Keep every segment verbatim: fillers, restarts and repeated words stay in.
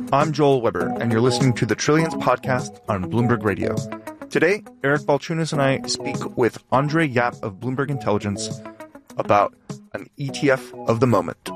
I'm Joel Weber, and you're listening to the Trillions podcast on Bloomberg Radio. Today, Eric Balchunas and I speak with Andre Yap of Bloomberg Intelligence about an E T F of the moment.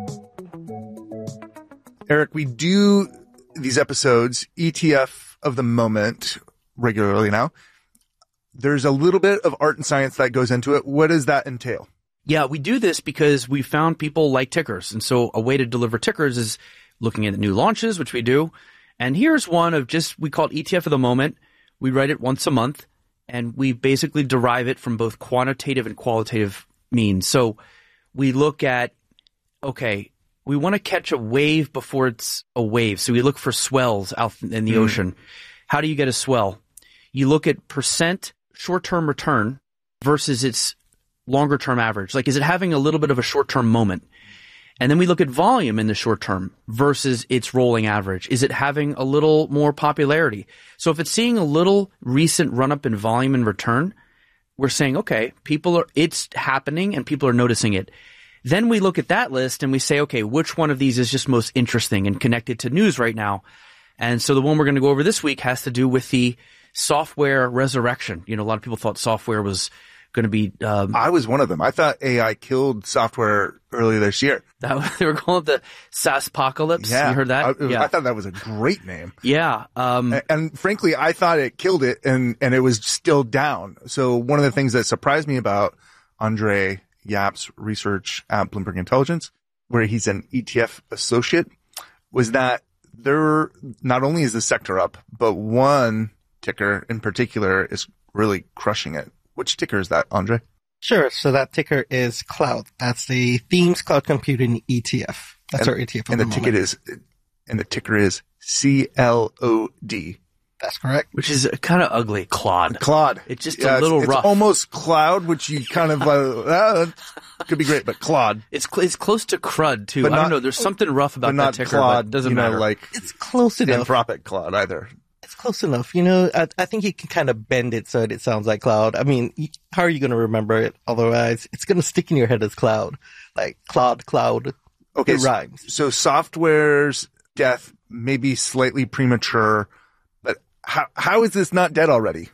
Eric, we do these episodes, E T F of the moment, regularly now. There's a little bit of art and science that goes into it. What does that entail? Yeah, we do this because we found people like tickers. And so a way to deliver tickers is looking at the new launches, which we do. And here's one of just, we call it E T F of the moment. We write it once a month, and we basically derive it from both quantitative and qualitative means. So we look at, okay, we want to catch a wave before it's a wave. So we look for swells out in the mm. ocean. How do you get a swell? You look at percent short-term return versus its longer-term average. Like, is it having a little bit of a short-term moment? And then we look at volume in the short term versus its rolling average. Is it having a little more popularity? So if it's seeing a little recent run-up in volume and return, we're saying, okay, people are, it's happening and people are noticing it. Then we look at that list and we say, okay, which one of these is just most interesting and connected to news right now? And so the one we're going to go over this week has to do with the software resurrection. You know, a lot of people thought software was going to be. Um, I was one of them. I thought A I killed software earlier this year. That they were calling it the SaaSpocalypse. Yeah, you heard that? I, yeah, I thought that was a great name. Yeah, um, and, and frankly, I thought it killed it, and and it was still down. So one of the things that surprised me about Andre Yap's research at Bloomberg Intelligence, where he's an E T F associate, was that there not only is the sector up, but one ticker in particular is really crushing it. Which ticker is that, Andre? Sure. So that ticker is Cloud. That's the Themes Cloud Computing E T F. That's and, our E T F. And the, the ticket is, and the ticker is C L O D. That's correct. Which is kind of ugly. Claude. Claude. It's just yeah, a little it's, rough. It's almost cloud, which you kind of, uh, uh, could be great, but Claude. It's cl- it's close to crud too. But I not, don't know. There's something rough about but that ticker, Claude, but it doesn't you know, matter. Like it's close enough. Anthropic Claude either. It's close enough. You know, I, I think you can kind of bend it so that it sounds like Cloud. I mean, how are you going to remember it? Otherwise, it's going to stick in your head as Cloud. Like Claude, Cloud. Okay. It rhymes. So, so software's death may be slightly premature, but how how is this not dead already?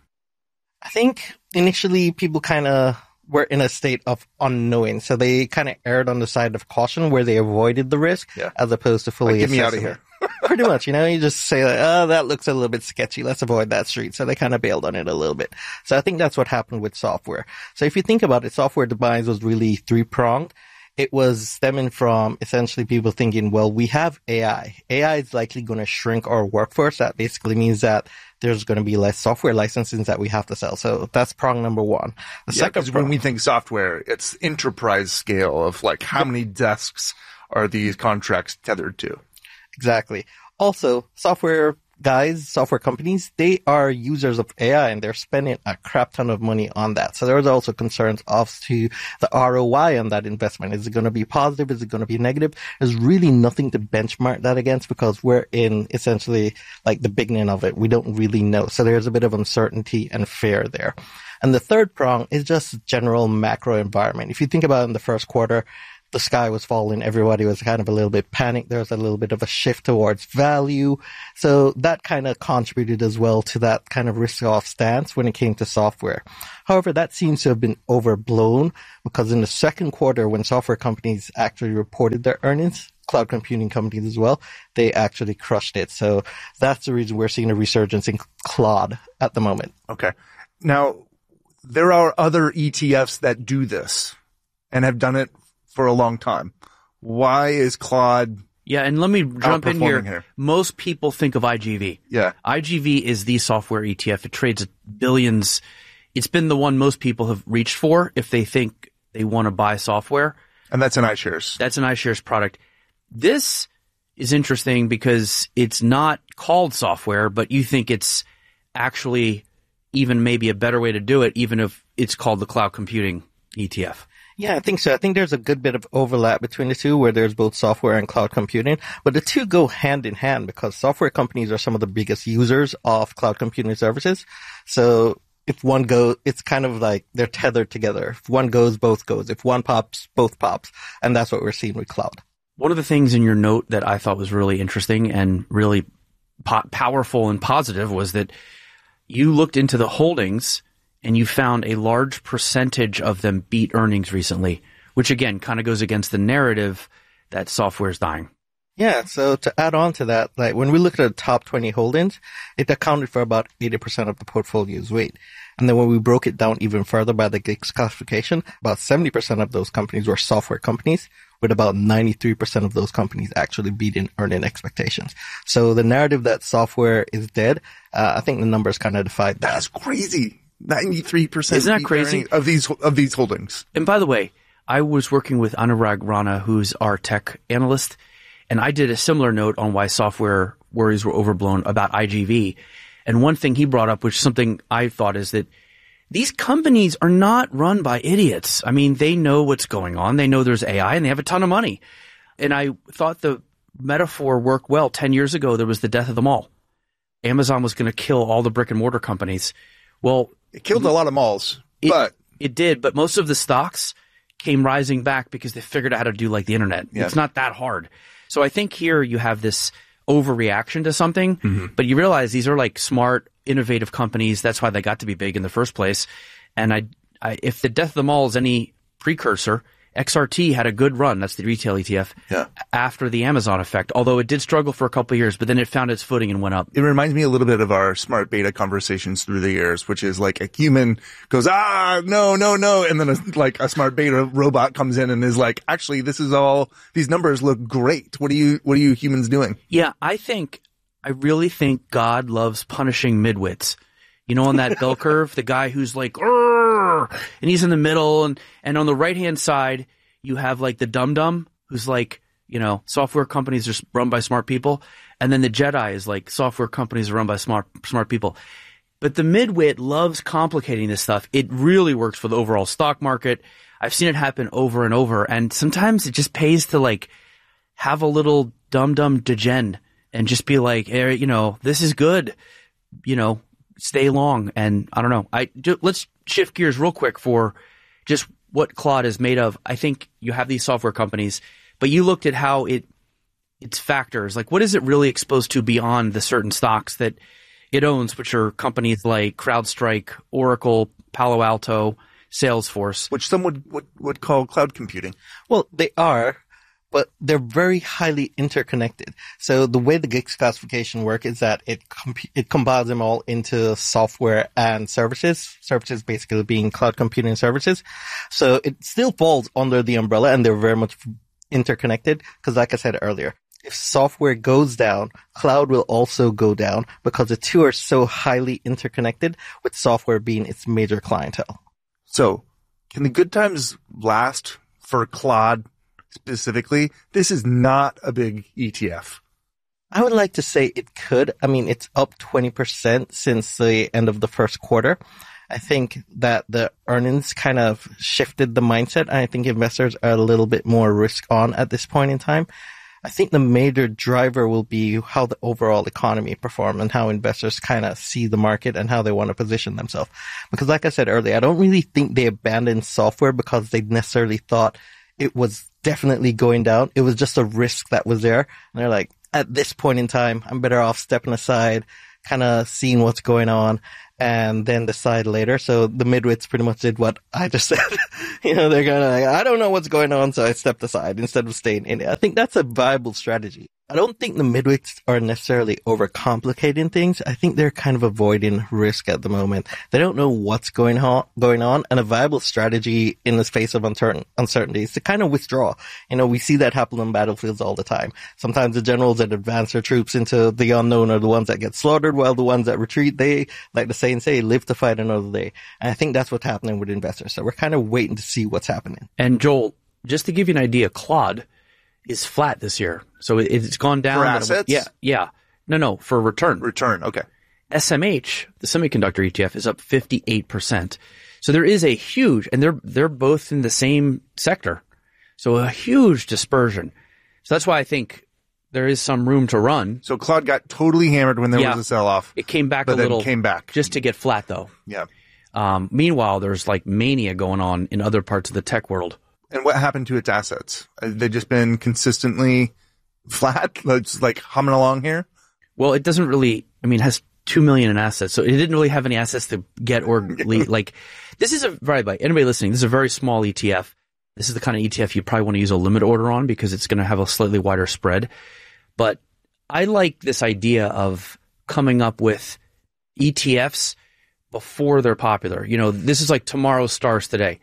I think initially people kind of were in a state of unknowing. So they kind of erred on the side of caution where they avoided the risk yeah. as opposed to fully like, get me out of assessing here. it. Pretty much, you know, you just say, like, oh, that looks a little bit sketchy. Let's avoid that street. So they kind of bailed on it a little bit. So I think that's what happened with software. So if you think about it, software demise was really three-pronged. It was stemming from essentially people thinking, well, we have A I. A I is likely going to shrink our workforce. That basically means that there's going to be less software licenses that we have to sell. So that's prong number one. The yeah, second prong, when we think software, it's enterprise scale of like how many desks are these contracts tethered to? Exactly. Also, software guys, software companies, they are users of A I and they're spending a crap ton of money on that. So there's also concerns as to the R O I on that investment. Is it going to be positive? Is it going to be negative? There's really nothing to benchmark that against because we're in essentially like the beginning of it. We don't really know. So there's a bit of uncertainty and fear there. And the third prong is just general macro environment. If you think about it in the first quarter, the sky was falling. Everybody was kind of a little bit panicked. There was a little bit of a shift towards value. So that kind of contributed as well to that kind of risk-off stance when it came to software. However, that seems to have been overblown because in the second quarter, when software companies actually reported their earnings, cloud computing companies as well, they actually crushed it. So that's the reason we're seeing a resurgence in Claude at the moment. Okay. Now, there are other E T Fs that do this and have done it for a long time. Why is Claude Yeah, and let me jump in here. here. Most people think of I G V. Yeah. I G V is the software E T F. It trades at billions. It's been the one most people have reached for if they think they want to buy software. And that's an iShares. That's an iShares product. This is interesting because it's not called software, but you think it's actually even maybe a better way to do it, even if it's called the cloud computing E T F. Yeah, I think so. I think there's a good bit of overlap between the two where there's both software and cloud computing, but the two go hand in hand because software companies are some of the biggest users of cloud computing services. So if one goes, it's kind of like they're tethered together. If one goes, both goes. If one pops, both pops. And that's what we're seeing with cloud. One of the things in your note that I thought was really interesting and really po- powerful and positive was that you looked into the holdings and you found a large percentage of them beat earnings recently, which again kind of goes against the narrative that software is dying. Yeah, so to add on to that, like when we looked at the top twenty holdings, it accounted for about eighty percent of the portfolio's weight. And then when we broke it down even further by the GICS classification, about seventy percent of those companies were software companies, with about ninety-three percent of those companies actually beating earning expectations. So the narrative that software is dead, uh, I think the numbers kind of defied that. That's crazy. ninety-three percent. Isn't that crazy? Of these, of these holdings. And by the way, I was working with Anurag Rana, who's our tech analyst, and I did a similar note on why software worries were overblown about I G V. And one thing he brought up, which is something I thought, is that these companies are not run by idiots. I mean, they know what's going on. They know there's A I and they have a ton of money. And I thought the metaphor worked well. Ten years ago, there was the death of them all. Amazon was going to kill all the brick and mortar companies. Well, it killed a lot of malls, it, but it did. But most of the stocks came rising back because they figured out how to do like the internet. Yeah. It's not that hard. So I think here you have this overreaction to something, mm-hmm. but you realize these are like smart, innovative companies. That's why they got to be big in the first place. And I, I if the death of them all is any precursor, X R T had a good run. That's the retail E T F yeah. after the Amazon effect, although it did struggle for a couple of years, but then it found its footing and went up. It reminds me a little bit of our smart beta conversations through the years, which is like a human goes, ah, no, no, no. And then a, like a smart beta robot comes in and is like, actually, this is all, these numbers look great. What are you, what are you humans doing? Yeah, I think, I really think God loves punishing midwits. You know, on that bell curve, the guy who's like, and he's in the middle, and, and on the right-hand side, you have like the dum-dum who's like, you know, software companies are run by smart people. And then the Jedi is like software companies are run by smart, smart people. But the midwit loves complicating this stuff. It really works for the overall stock market. I've seen it happen over and over. And sometimes it just pays to like have a little dum-dum degen and just be like, hey, you know, this is good, you know, stay long. And I don't know. I do, let's shift gears real quick for just what Claude is made of. I think you have these software companies, but you looked at how it its factors. Like, what is it really exposed to beyond the certain stocks that it owns, which are companies like CrowdStrike, Oracle, Palo Alto, Salesforce, which some would would, would call cloud computing. Well, they are, but they're very highly interconnected. So the way the GICS classification work is that it comp- it combines them all into software and services, services basically being cloud computing services. So it still falls under the umbrella, and they're very much interconnected because, like I said earlier, if software goes down, cloud will also go down because the two are so highly interconnected, with software being its major clientele. So can the good times last for Claude? Specifically, this is not a big E T F. I would like to say it could. I mean, it's up twenty percent since the end of the first quarter. I think that the earnings kind of shifted the mindset, and I think investors are a little bit more risk on at this point in time. I think the major driver will be how the overall economy performs and how investors kind of see the market and how they want to position themselves. Because like I said earlier, I don't really think they abandoned software because they necessarily thought it was definitely going down. It was just a risk that was there. And they're like, at this point in time, I'm better off stepping aside, kind of seeing what's going on, and then decide later. So the midwits pretty much did what I just said. You know, they're kind of like, I don't know what's going on, so I stepped aside instead of staying in it. I think that's a viable strategy. I don't think the midwits are necessarily overcomplicating things. I think they're kind of avoiding risk at the moment. They don't know what's going on, going on, and a viable strategy in the face of uncertain, uncertainty is to kind of withdraw. You know, we see that happen on battlefields all the time. Sometimes the generals that advance their troops into the unknown are the ones that get slaughtered, while the ones that retreat, they, like the saying say, live to fight another day. And I think that's what's happening with investors. So we're kind of waiting to see what's happening. And Joel, just to give you an idea, Claude is flat this year. So it, it's gone down. For assets? Yeah. Yeah. No, no, for return. Return. Okay. S M H, the semiconductor E T F, is up fifty-eight percent. So there is a huge, and they're, they're both in the same sector. So a huge dispersion. So that's why I think there is some room to run. So Claude got totally hammered when there yeah. was a sell-off. It came back but a then little. came back. Just to get flat though. Yeah. Um, meanwhile, there's like mania going on in other parts of the tech world. And what happened to its assets? They've just been consistently flat, just like humming along here? Well, it doesn't really, I mean, it has two million in assets. So it didn't really have any assets to get or lead. Like, this is a, by anybody listening, this is a very small E T F. This is the kind of E T F you probably want to use a limit order on because it's going to have a slightly wider spread. But I like this idea of coming up with E T Fs before they're popular. You know, this is like tomorrow stars today.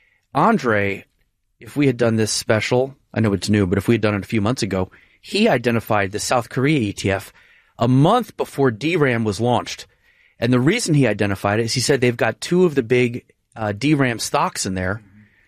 Andre, if we had done this special, I know it's new, but if we had done it a few months ago, he identified the South Korea E T F a month before D RAM was launched. And the reason he identified it is he said they've got two of the big uh, D RAM stocks in there.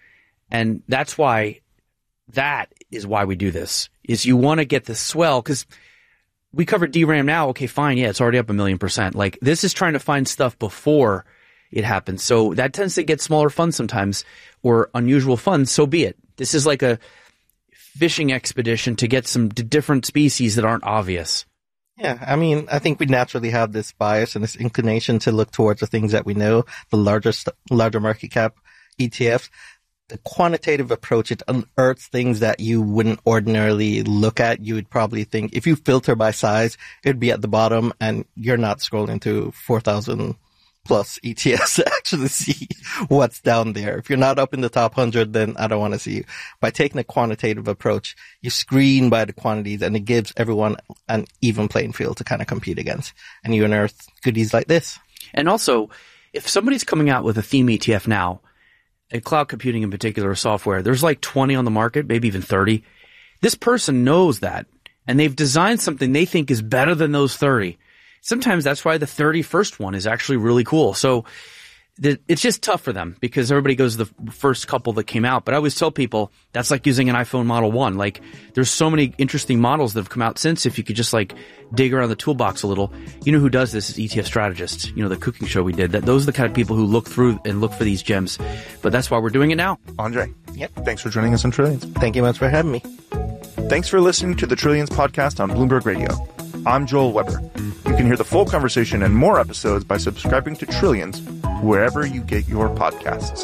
And that's why, that is why we do this, is you want to get the swell, because we covered D RAM now. Okay, fine. Yeah, it's already up a million percent. Like, this is trying to find stuff before it happens. So that tends to get smaller funds sometimes, or unusual funds. So be it. This is like a fishing expedition to get some d- different species that aren't obvious. Yeah, I mean, I think we naturally have this bias and this inclination to look towards the things that we know, the larger, st- larger market cap E T Fs. The quantitative approach, it unearths things that you wouldn't ordinarily look at. You would probably think, if you filter by size, it'd be at the bottom, and you're not scrolling through four thousand plus E T Fs to actually see what's down there. If you're not up in the top one hundred, then I don't want to see you. By taking a quantitative approach, you screen by the quantities, and it gives everyone an even playing field to kind of compete against. And you unearth goodies like this. And also, if somebody's coming out with a theme E T F now, and cloud computing in particular, or software, there's like twenty on the market, maybe even thirty. This person knows that, and they've designed something they think is better than those thirty. Sometimes that's why the thirty-first one is actually really cool. So the, it's just tough for them because everybody goes to the first couple that came out. But I always tell people that's like using an iPhone Model one. Like, there's so many interesting models that have come out since. If you could just like dig around the toolbox a little. You know who does this is E T F Strategist. You know, the cooking show we did. That those are the kind of people who look through and look for these gems. But that's why we're doing it now. Andre, Yep. thanks for joining us on Trillions. Thank you much for having me. Thanks for listening to the Trillions podcast on Bloomberg Radio. I'm Joel Weber. You can hear the full conversation and more episodes by subscribing to Trillions wherever you get your podcasts.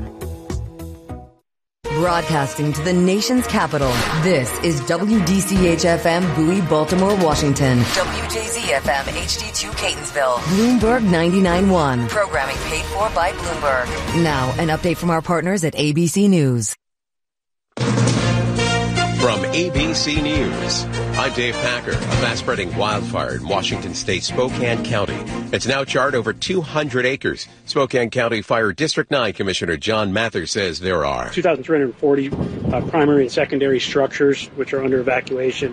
Broadcasting to the nation's capital, this is W D C H F M Bowie, Baltimore, Washington. W J Z F M H D two Catonsville. Bloomberg ninety-nine point one. Programming paid for by Bloomberg. Now, an update from our partners at A B C News. From A B C News, I'm Dave Packer. A fast-spreading wildfire in Washington State, Spokane County. It's now charred over two hundred acres. Spokane County Fire District nine Commissioner John Mather says there are two thousand three hundred forty uh, primary and secondary structures which are under evacuation.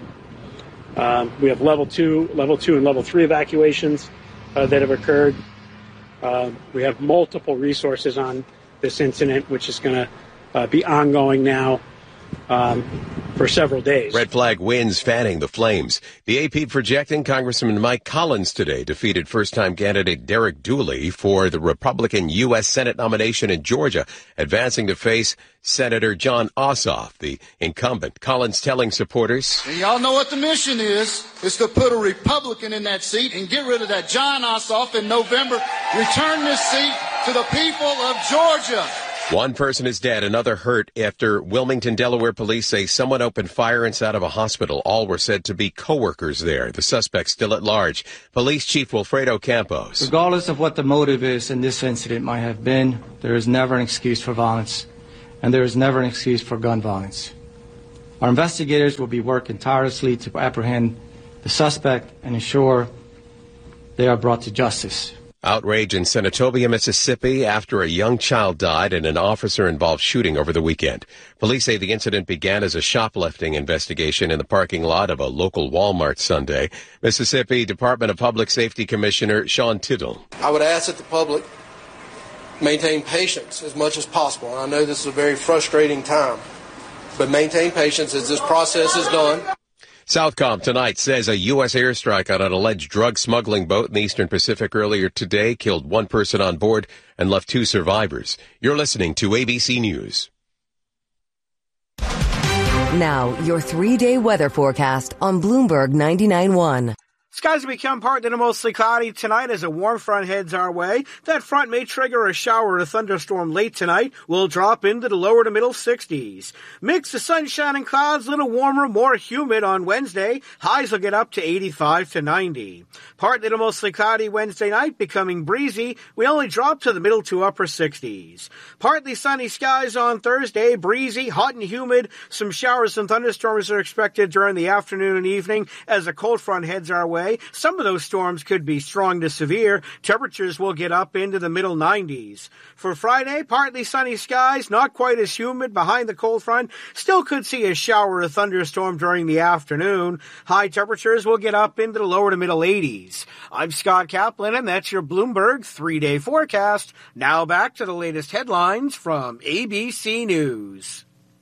Um, we have level two, level two, and level three evacuations uh, that have occurred. Uh, we have multiple resources on this incident, which is going to uh, be ongoing now. Um, for several days. Red flag winds fanning the flames. The A P projecting Congressman Mike Collins today defeated first-time candidate Derek Dooley for the Republican U S Senate nomination in Georgia, advancing to face Senator Jon Ossoff, the incumbent. Collins telling supporters, and y'all know what the mission is. It's to put a Republican in that seat and get rid of that Jon Ossoff in November. Return this seat to the people of Georgia. One person is dead, another hurt after Wilmington, Delaware police say someone opened fire inside of a hospital. All were said to be co-workers there. The suspect still at large. Police Chief Wilfredo Campos. Regardless of what the motive is in this incident might have been, there is never an excuse for violence, and there is never an excuse for gun violence. Our investigators will be working tirelessly to apprehend the suspect and ensure they are brought to justice. Outrage in Senatobia, Mississippi after a young child died in an officer-involved shooting over the weekend. Police say the incident began as a shoplifting investigation in the parking lot of a local Walmart Sunday. Mississippi Department of Public Safety Commissioner Sean Tittle. I would ask that the public maintain patience as much as possible. And I know this is a very frustrating time, but maintain patience as this process is done. Southcom tonight says a U S airstrike on an alleged drug smuggling boat in the Eastern Pacific earlier today killed one person on board and left two survivors. You're listening to A B C News. Now, your three-day weather forecast on Bloomberg ninety-nine point one. Skies will become partly to mostly cloudy tonight as a warm front heads our way. That front may trigger a shower or a thunderstorm late tonight. We'll drop into the lower to middle sixties. Mix of sunshine and clouds, a little warmer, more humid on Wednesday. Highs will get up to eighty-five to ninety. Partly to mostly cloudy Wednesday night, becoming breezy. We only drop to the middle to upper sixties. Partly sunny skies on Thursday, breezy, hot and humid. Some showers and thunderstorms are expected during the afternoon and evening as a cold front heads our way. Some of those storms could be strong to severe. Temperatures will get up into the middle nineties. For Friday, partly sunny skies, not quite as humid behind the cold front. Still could see a shower or thunderstorm during the afternoon. High temperatures will get up into the lower to middle eighties. I'm Scott Kaplan, and that's your Bloomberg three-day forecast. Now back to the latest headlines from A B C News.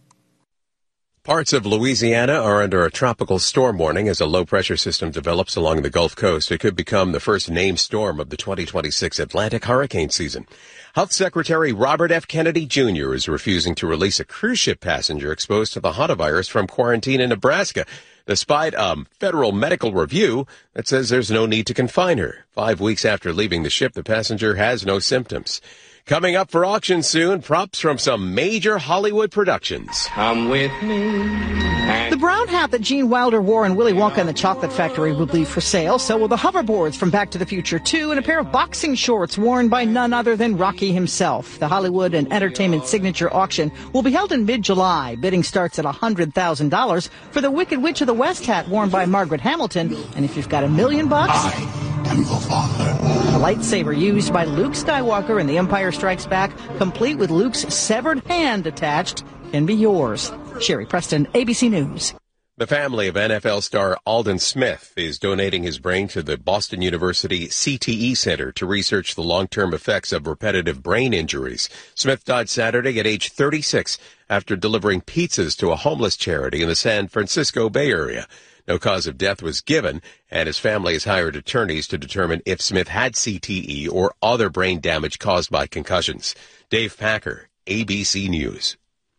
Parts of Louisiana are under a tropical storm warning as a low-pressure system develops along the Gulf Coast. It could become the first named storm of the twenty twenty-six Atlantic hurricane season. Health Secretary Robert F. Kennedy Junior is refusing to release a cruise ship passenger exposed to the hantavirus from quarantine in Nebraska, despite a federal medical review that says there's no need to confine her. Five weeks after leaving the ship, the passenger has no symptoms. Coming up for auction soon, props from some major Hollywood productions. Come with me. The brown hat that Gene Wilder wore in Willy Wonka and the Chocolate Factory will be for sale. So will the hoverboards from Back to the Future two and a pair of boxing shorts worn by none other than Rocky himself. The Hollywood and Entertainment Signature Auction will be held in mid-July. Bidding starts at one hundred thousand dollars for the Wicked Witch of the West hat worn by Margaret Hamilton. And if you've got a million bucks... I am your father. A lightsaber used by Luke Skywalker in The Empire Strikes Back, complete with Luke's severed hand attached, can be yours. Sherry Preston, A B C News. The family of N F L star Aldon Smith is donating his brain to the Boston University C T E Center to research the long-term effects of repetitive brain injuries. Smith died Saturday at age thirty-six after delivering pizzas to a homeless charity in the San Francisco Bay Area. No cause of death was given, and his family has hired attorneys to determine if Smith had C T E or other brain damage caused by concussions. Dave Packer, A B C News.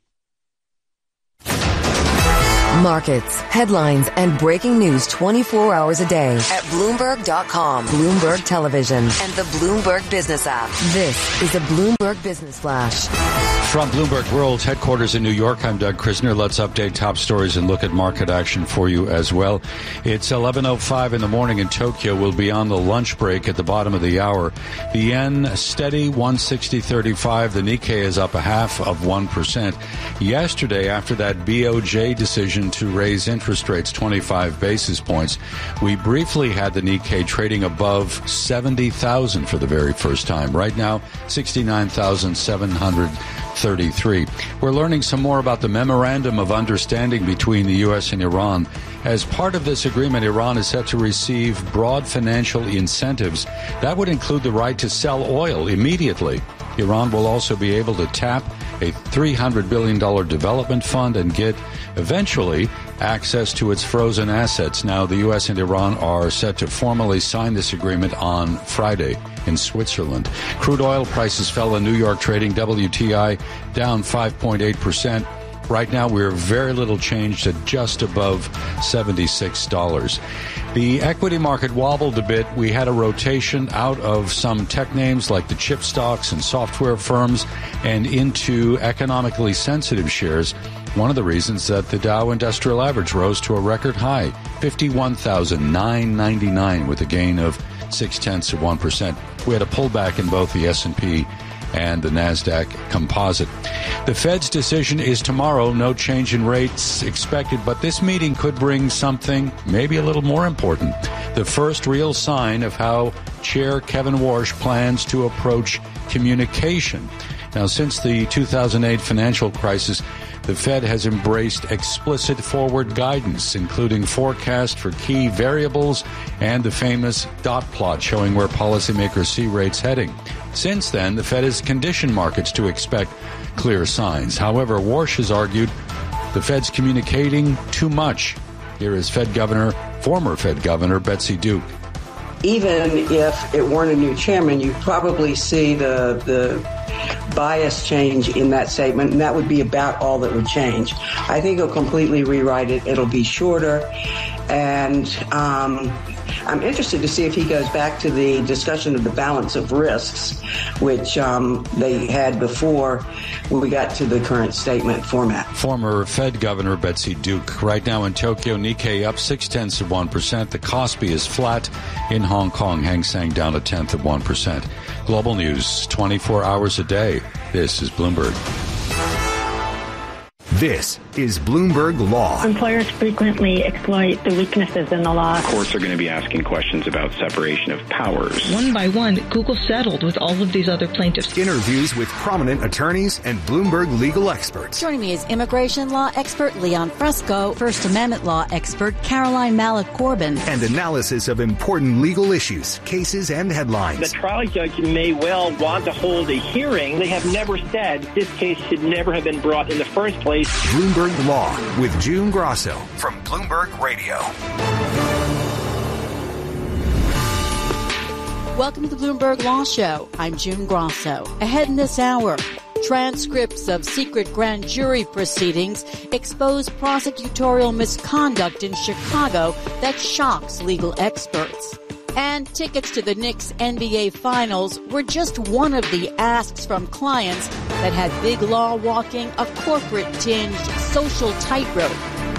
Markets, headlines, and breaking news twenty-four hours a day at Bloomberg dot com, Bloomberg Television, and the Bloomberg Business app. This is a Bloomberg Business Flash. From Bloomberg World headquarters in New York, I'm Doug Krisner. Let's update top stories and look at market action for you as well. It's eleven oh five in the morning in Tokyo. We'll be on the lunch break at the bottom of the hour. The yen steady, one sixty thirty-five. The Nikkei is up a half of one percent. Yesterday, after that B O J decision to raise interest rates twenty-five basis points, we briefly had the Nikkei trading above seventy thousand for the very first time. Right now, sixty-nine thousand seven hundred thirty-three. We're learning some more about the Memorandum of Understanding between the U S and Iran. As part of this agreement, Iran is set to receive broad financial incentives. That would include the right to sell oil immediately. Iran will also be able to tap a three hundred billion dollars development fund and get, eventually, access to its frozen assets. Now, the U S and Iran are set to formally sign this agreement on Friday in Switzerland. Crude oil prices fell in New York, trading W T I down five point eight percent. Right now, we're very little changed at just above seventy-six dollars. The equity market wobbled a bit. We had a rotation out of some tech names like the chip stocks and software firms and into economically sensitive shares. One of the reasons that the Dow Industrial Average rose to a record high, fifty-one thousand nine hundred ninety-nine, with a gain of six-tenths of one percent. We had a pullback in both the S and P and the NASDAQ composite. The Fed's decision is tomorrow. No change in rates expected, but this meeting could bring something maybe a little more important. The first real sign of how Chair Kevin Warsh plans to approach communication. Now, since the two thousand eight financial crisis, the Fed has embraced explicit forward guidance, including forecast for key variables and the famous dot plot showing where policymakers see rates heading. Since then, the Fed has conditioned markets to expect clear signs. However, Warsh has argued the Fed's communicating too much. Here is Fed Governor, former Fed Governor Betsy Duke. Even if it weren't a new chairman, you'd probably see the the bias change in that statement, and that would be about all that would change. I think he'll completely rewrite it. It'll be shorter, And um, I'm interested to see if he goes back to the discussion of the balance of risks, which um, they had before when we got to the current statement format. Former Fed Governor Betsy Duke. Right now in Tokyo, Nikkei up six tenths of one percent. The Kospi is flat. In Hong Kong, Hang Seng down a tenth of one percent. Global news, twenty-four hours a day. This is Bloomberg. This is Bloomberg Law. Employers frequently exploit the weaknesses in the law. Courts are going to be asking questions about separation of powers. One by one, Google settled with all of these other plaintiffs. Interviews with prominent attorneys and Bloomberg legal experts. Joining me is immigration law expert Leon Fresco, First Amendment law expert Caroline Malik-Corbin, and analysis of important legal issues, cases, and headlines. The trial judge may well want to hold a hearing. They have never said this case should never have been brought in the first place. Bloomberg Law with June Grosso from Bloomberg Radio. Welcome to the Bloomberg Law Show. I'm June Grosso. Ahead in this hour, transcripts of secret grand jury proceedings expose prosecutorial misconduct in Chicago that shocks legal experts. And tickets to the Knicks N B A Finals were just one of the asks from clients that had big law walking a corporate-tinged social tightrope.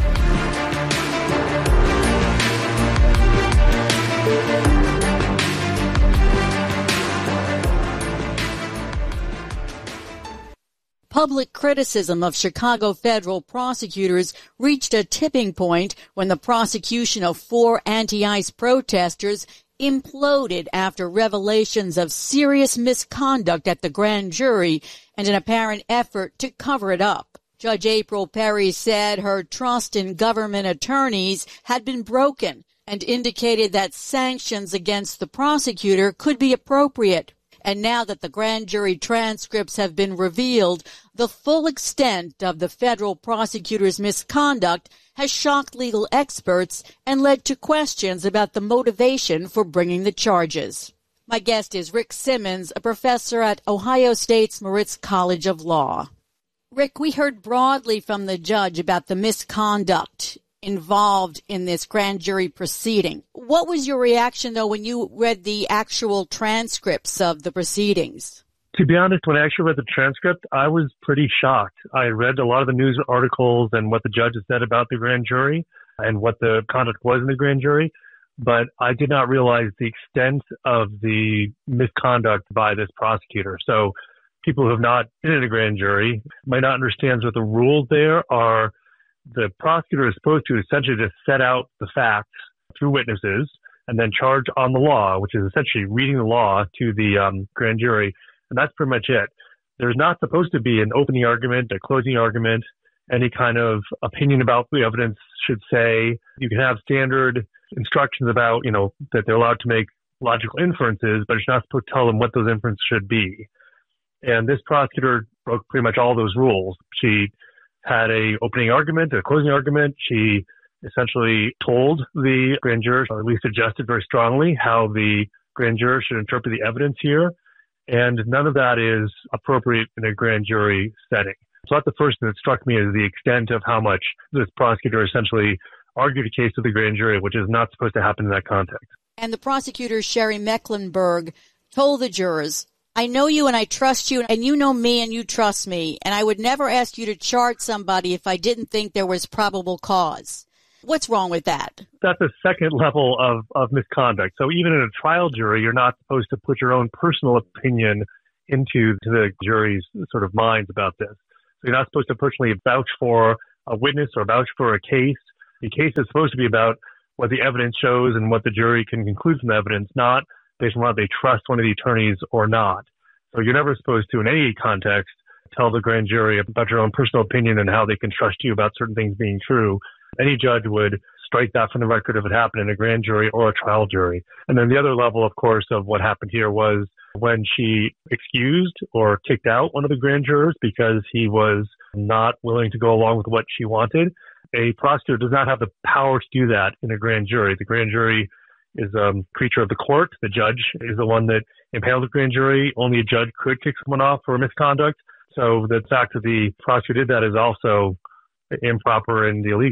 Public criticism of Chicago federal prosecutors reached a tipping point when the prosecution of four anti-ICE protesters imploded after revelations of serious misconduct at the grand jury and an apparent effort to cover it up. Judge April Perry said her trust in government attorneys had been broken and indicated that sanctions against the prosecutor could be appropriate. And now that the grand jury transcripts have been revealed, the full extent of the federal prosecutor's misconduct has shocked legal experts and led to questions about the motivation for bringing the charges. My guest is Rick Simmons, a professor at Ohio State's Moritz College of Law. Rick, we heard broadly from the judge about the misconduct involved in this grand jury proceeding. What was your reaction, though, when you read the actual transcripts of the proceedings? To be honest, when I actually read the transcript, I was pretty shocked. I read a lot of the news articles and what the judge had said about the grand jury and what the conduct was in the grand jury, but I did not realize the extent of the misconduct by this prosecutor. So people who have not been in a grand jury might not understand what the rules there are. The prosecutor is supposed to essentially just set out the facts through witnesses and then charge on the law, which is essentially reading the law to the um, grand jury. And that's pretty much it. There's not supposed to be an opening argument, a closing argument, any kind of opinion about the evidence should say. You can have standard instructions about, you know, that they're allowed to make logical inferences, but it's not supposed to tell them what those inferences should be. And this prosecutor broke pretty much all those rules. She had a opening argument, a closing argument. She essentially told the grand jurors, or at least suggested very strongly, how the grand jurors should interpret the evidence here. And none of that is appropriate in a grand jury setting. So that's the first thing that struck me is the extent of how much this prosecutor essentially argued a case to the grand jury, which is not supposed to happen in that context. And the prosecutor, Sherry Mecklenburg, told the jurors, I know you and I trust you, and you know me and you trust me, and I would never ask you to charge somebody if I didn't think there was probable cause. What's wrong with that? That's a second level of, of misconduct. So even in a trial jury, you're not supposed to put your own personal opinion into the jury's sort of minds about this. So you're not supposed to personally vouch for a witness or vouch for a case. The case is supposed to be about what the evidence shows and what the jury can conclude from the evidence, not based on whether they trust one of the attorneys or not. So you're never supposed to, in any context, tell the grand jury about your own personal opinion and how they can trust you about certain things being true. Any judge would strike that from the record if it happened in a grand jury or a trial jury. And then the other level, of course, of what happened here was when she excused or kicked out one of the grand jurors because he was not willing to go along with what she wanted. A prosecutor does not have the power to do that in a grand jury. The grand jury is a creature of the court. The judge is the one that impaneled the grand jury. Only a judge could kick someone off for misconduct. So the fact that the prosecutor did that is also improper and illegal.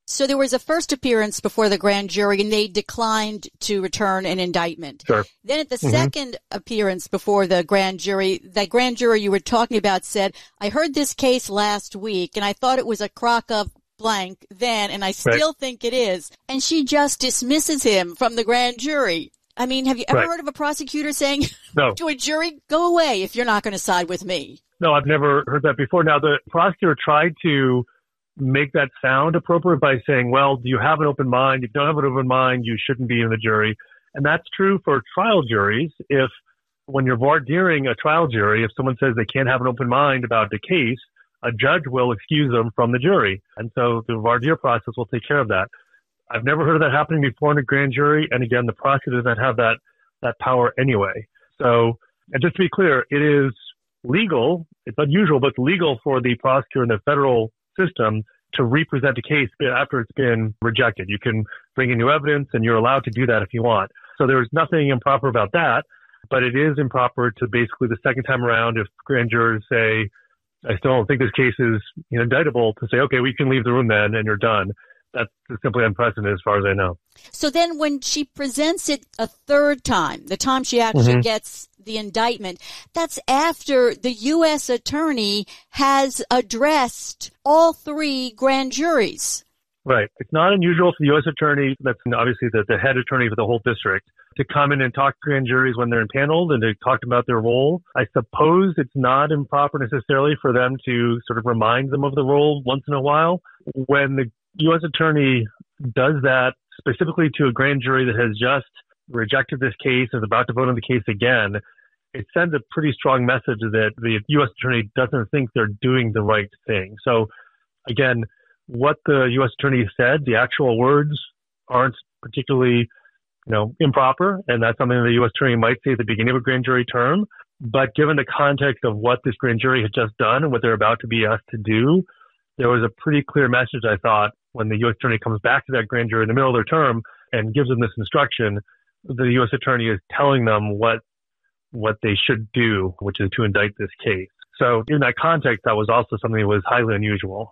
So there was a first appearance before the grand jury, and they declined to return an indictment. Sure. Then at the Mm-hmm. second appearance before the grand jury, that grand jury you were talking about said, I heard this case last week, and I thought it was a crock of blank then, and I still right. think it is. And she just dismisses him from the grand jury. I mean, have you ever right. heard of a prosecutor saying no. to a jury, go away if you're not going to side with me? No, I've never heard that before. Now, the prosecutor tried to make that sound appropriate by saying, well, do you have an open mind? If you don't have an open mind, you shouldn't be in the jury. And that's true for trial juries. If when you're voir direing a trial jury, if someone says they can't have an open mind about the case, a judge will excuse them from the jury. And so the voir dire process will take care of that. I've never heard of that happening before in a grand jury. And again, the prosecutor doesn't have that, that power anyway. So, and just to be clear, it is legal. It's unusual, but it's legal for the prosecutor in the federal system to represent a case after it's been rejected. You can bring in new evidence, and you're allowed to do that if you want. So there's nothing improper about that, but it is improper to basically the second time around, if grand jurors say, I still don't think this case is you know, indictable, to say, okay, we can leave the room then, and you're done. That's simply unprecedented as far as I know. So then when she presents it a third time, the time she actually mm-hmm. gets the indictment, that's after the U S attorney has addressed all three grand juries. Right. It's not unusual for the U S attorney, that's obviously the, the head attorney for the whole district, to come in and talk to grand juries when they're impaneled and to talk about their role. I suppose it's not improper necessarily for them to sort of remind them of the role once in a while. When the U S attorney does that specifically to a grand jury that has just rejected this case and is about to vote on the case again, it sends a pretty strong message that the U S attorney doesn't think they're doing the right thing. So again, what the U S attorney said, the actual words aren't particularly, you know, improper. And that's something the U S attorney might say at the beginning of a grand jury term. But given the context of what this grand jury had just done and what they're about to be asked to do, there was a pretty clear message, I thought, when the U S attorney comes back to that grand jury in the middle of their term and gives them this instruction, the U S attorney is telling them what what they should do, which is to indict this case. So in that context, that was also something that was highly unusual.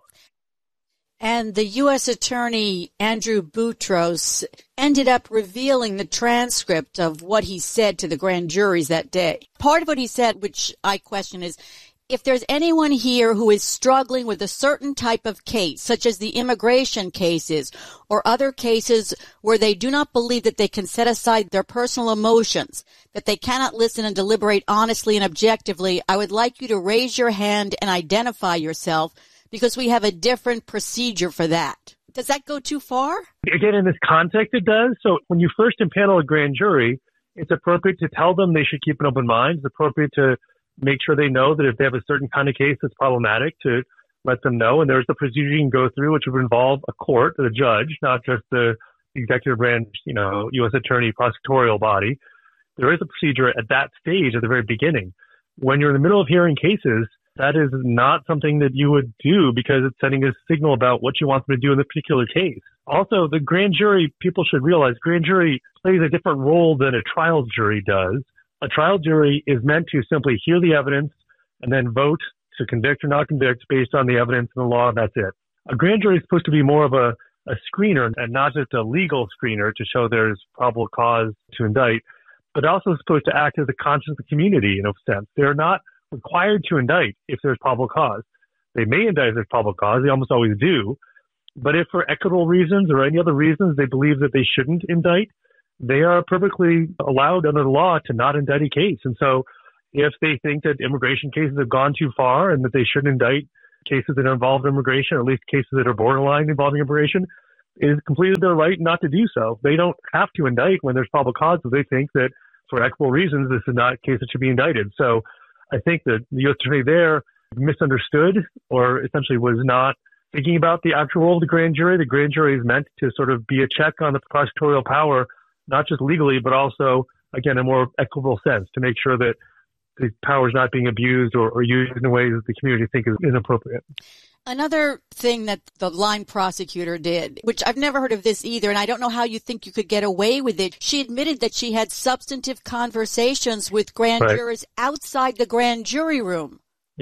And the U S attorney, Andrew Boutros, ended up revealing the transcript of what he said to the grand juries that day. Part of what he said, which I question, is if there's anyone here who is struggling with a certain type of case, such as the immigration cases or other cases where they do not believe that they can set aside their personal emotions, that they cannot listen and deliberate honestly and objectively, I would like you to raise your hand and identify yourself, because we have a different procedure for that. Does that go too far? Again, in this context, it does. So when you first impanel a grand jury, it's appropriate to tell them they should keep an open mind. It's appropriate to make sure they know that if they have a certain kind of case that's problematic, to let them know. And there's the procedure you can go through, which would involve a court, a judge, not just the executive branch, you know, U S attorney prosecutorial body. There is a procedure at that stage at the very beginning. When you're in the middle of hearing cases, that is not something that you would do because it's sending a signal about what you want them to do in the particular case. Also, the grand jury, people should realize, grand jury plays a different role than a trial jury does. A trial jury is meant to simply hear the evidence and then vote to convict or not convict based on the evidence and the law, and that's it. A grand jury is supposed to be more of a, a screener and not just a legal screener to show there's probable cause to indict, but also supposed to act as a conscience of the community in a sense. They're not required to indict if there's probable cause. They may indict if there's probable cause. They almost always do. But if for equitable reasons or any other reasons they believe that they shouldn't indict, they are perfectly allowed under the law to not indict a case. And so if they think that immigration cases have gone too far and that they shouldn't indict cases that involve immigration, or at least cases that are borderline involving immigration, it is completely their right not to do so. They don't have to indict when there's probable cause if they think that for equitable reasons this is not a case that should be indicted. So I think that the U S attorney there misunderstood or essentially was not thinking about the actual role of the grand jury. The grand jury is meant to sort of be a check on the prosecutorial power, not just legally, but also, again, in a more equitable sense, to make sure that the power is not being abused or, or used in ways that the community think is inappropriate. Another thing that the line prosecutor did, which I've never heard of this either, and I don't know how you think you could get away with it, she admitted that she had substantive conversations with grand right. jurors outside the grand jury room. Yeah.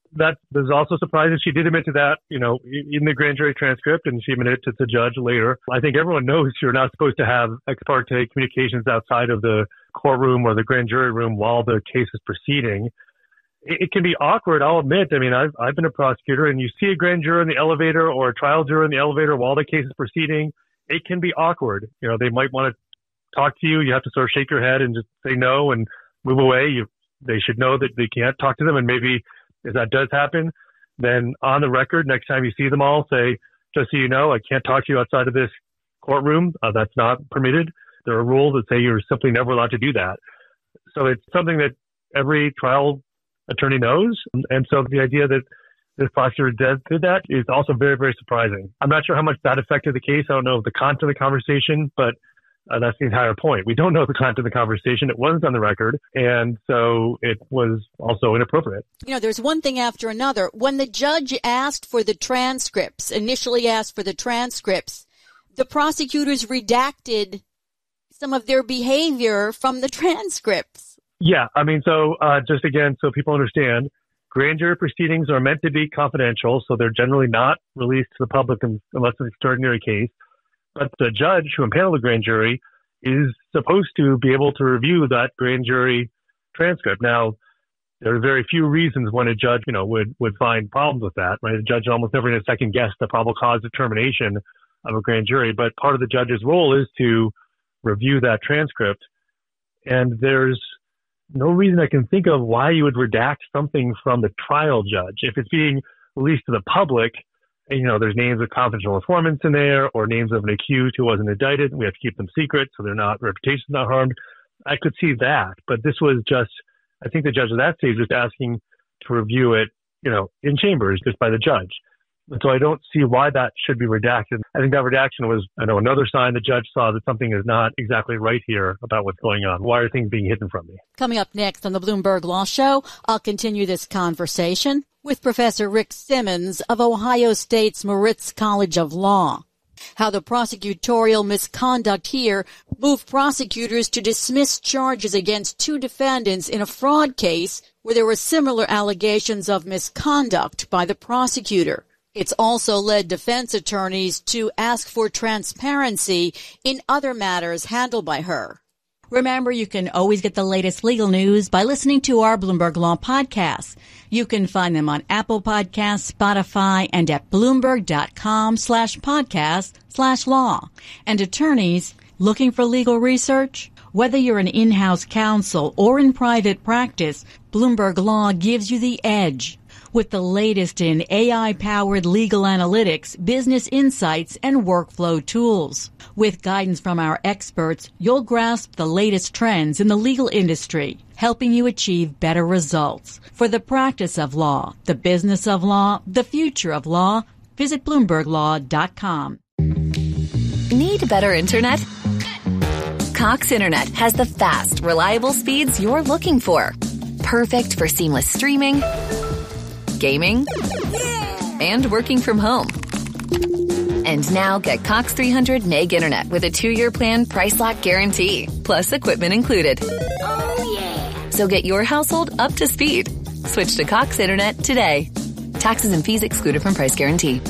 That was also surprising. She did admit to that, you know, in the grand jury transcript, and she admitted to the judge later. I think everyone knows you're not supposed to have ex parte communications outside of the courtroom or the grand jury room while the case is proceeding. It, it can be awkward, I'll admit. I mean, I've, I've been a prosecutor, and you see a grand juror in the elevator or a trial juror in the elevator while the case is proceeding. It can be awkward. You know, they might want to talk to you. You have to sort of shake your head and just say no and move away. You, they should know that they can't talk to them, and maybe if that does happen, then on the record, next time you see them all, say, just so you know, I can't talk to you outside of this courtroom. Uh, that's not permitted. There are rules that say you're simply never allowed to do that. So it's something that every trial attorney knows. And so the idea that this prosecutor did, did that is also very, very surprising. I'm not sure how much that affected the case. I don't know the content of the conversation, but Uh, that's the entire point. We don't know the content of the conversation. It wasn't on the record. And so it was also inappropriate. You know, there's one thing after another. When the judge asked for the transcripts, initially asked for the transcripts, the prosecutors redacted some of their behavior from the transcripts. Yeah. I mean, so uh, just again, so people understand, grand jury proceedings are meant to be confidential. So they're generally not released to the public unless it's an extraordinary case. But the judge who impaneled the grand jury is supposed to be able to review that grand jury transcript. Now, there are very few reasons when a judge, you know, would, would find problems with that, right? The judge almost never going to second guess the probable cause determination of a grand jury. But part of the judge's role is to review that transcript. And there's no reason I can think of why you would redact something from the trial judge. If it's being released to the public, you know, there's names of confidential informants in there or names of an accused who wasn't indicted. We have to keep them secret so they're not, reputation's not harmed. I could see that, but this was just, I think the judge at that stage was asking to review it, you know, in chambers just by the judge. And so I don't see why that should be redacted. I think that redaction was, I know, another sign the judge saw that something is not exactly right here about what's going on. Why are things being hidden from me? Coming up next on the Bloomberg Law Show, I'll continue this conversation with Professor Rick Simmons of Ohio State's Moritz College of Law. How the prosecutorial misconduct here moved prosecutors to dismiss charges against two defendants in a fraud case where there were similar allegations of misconduct by the prosecutor. It's also led defense attorneys to ask for transparency in other matters handled by her. Remember, you can always get the latest legal news by listening to our Bloomberg Law podcasts. You can find them on Apple Podcasts, Spotify, and at Bloomberg.com slash podcast slash law. And attorneys looking for legal research? Whether you're an in-house counsel or in private practice, Bloomberg Law gives you the edge. With the latest in A I-powered legal analytics, business insights, and workflow tools. With guidance from our experts, you'll grasp the latest trends in the legal industry, helping you achieve better results. For the practice of law, the business of law, the future of law, visit Bloomberg Law dot com. Need better internet? Cox Internet has the fast, reliable speeds you're looking for. Perfect for seamless streaming, gaming, and working from home. And now get Cox three hundred meg internet with a two-year plan price lock guarantee, plus equipment included. Oh, yeah. So get your household up to speed. Switch to Cox Internet today. Taxes and fees excluded from price guarantee.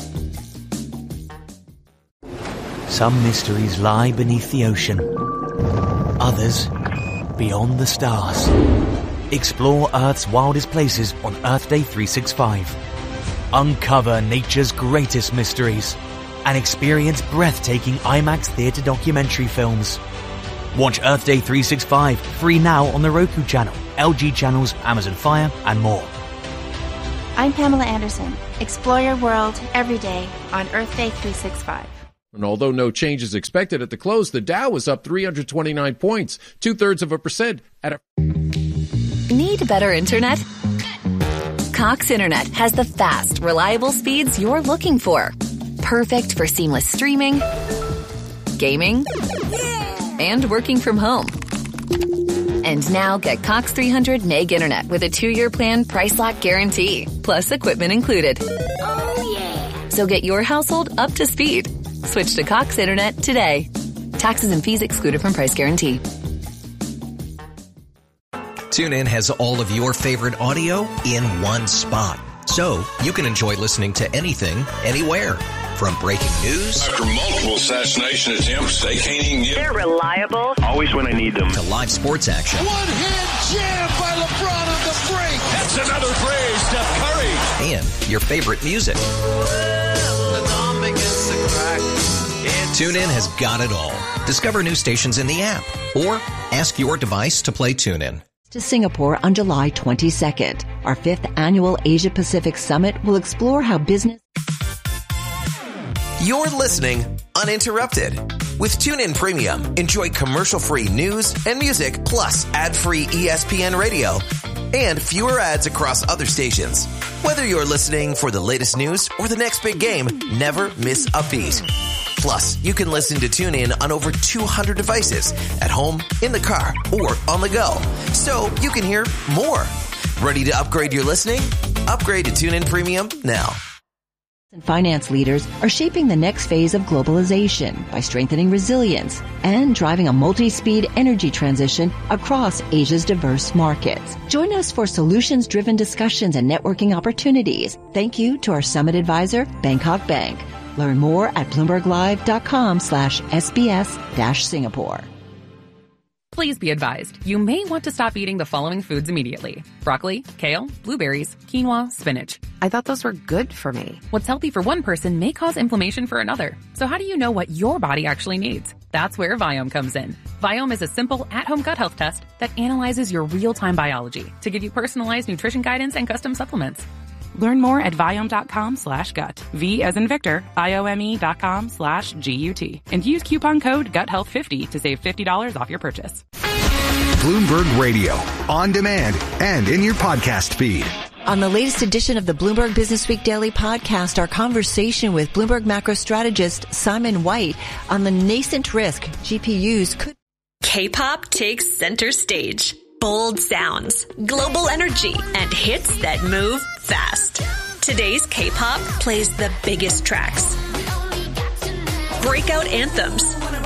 Some mysteries lie beneath the ocean. Others beyond the stars. Explore Earth's wildest places on Earth Day three sixty-five. Uncover nature's greatest mysteries and experience breathtaking IMAX theater documentary films. Watch Earth Day three sixty-five free now on the Roku channel, L G channels, Amazon Fire, and more. I'm Pamela Anderson. Explore your world every day on Earth Day three sixty-five. And although no change is expected at the close, the Dow was up three hundred twenty-nine points, two-thirds of a percent at a... Need better internet? Cox Internet has the fast, reliable speeds you're looking for. Perfect for seamless streaming, gaming, and working from home. And now get Cox three hundred meg internet with a two-year plan price lock guarantee, plus equipment included. Oh, yeah. So get your household up to speed. Switch to Cox Internet today. Taxes and fees excluded from price guarantee. TuneIn has all of your favorite audio in one spot. So So you can enjoy listening to anything, anywhere. From breaking news. After multiple assassination attempts, they can't even get... They're reliable. Always when I need them. To live sports action. One-hand jam by LeBron on the break. That's another play, Steph Curry. And your favorite music. TuneIn has got it all. Discover new stations in the app. Or ask your device to play TuneIn. To Singapore on July twenty-second. Our fifth annual Asia Pacific Summit will explore how business... You're listening uninterrupted. With TuneIn Premium, enjoy commercial-free news and music, plus ad-free E S P N radio and fewer ads across other stations. Whether you're listening for the latest news or the next big game, never miss a beat. Plus, you can listen to TuneIn on over two hundred devices at home, in the car, or on the go. So you can hear more. Ready to upgrade your listening? Upgrade to TuneIn Premium now. And finance leaders are shaping the next phase of globalization by strengthening resilience and driving a multi-speed energy transition across Asia's diverse markets. Join us for solutions-driven discussions and networking opportunities. Thank you to our summit advisor, Bangkok Bank. Learn more at bloomberglive.com slash SBS dash Singapore. Please be advised, you may want to stop eating the following foods immediately. Broccoli, kale, blueberries, quinoa, spinach. I thought those were good for me. What's healthy for one person may cause inflammation for another. So how do you know what your body actually needs? That's where Viome comes in. Viome is a simple at-home gut health test that analyzes your real-time biology to give you personalized nutrition guidance and custom supplements. Learn more at Viome.com slash gut. V as in Victor, I-O-M-E dot com slash G-U-T. And use coupon code gut health fifty to save fifty dollars off your purchase. Bloomberg Radio, on demand and in your podcast feed. On the latest edition of the Bloomberg Business Week Daily Podcast, our conversation with Bloomberg macro strategist Simon White on the nascent risk G P Us could... K-pop takes center stage. Bold sounds, global energy, and hits that move fast. Today's K-pop plays the biggest tracks, breakout anthems,